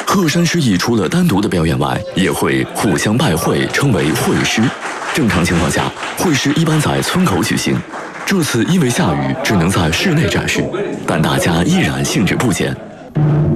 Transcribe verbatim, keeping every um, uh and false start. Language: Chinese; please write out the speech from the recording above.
鹤山诗艺除了单独的表演外，也会互相拜会，称为会师。正常情况下，会师一般在村口举行。这次因为下雨，只能在室内展示，但大家依然兴致不减。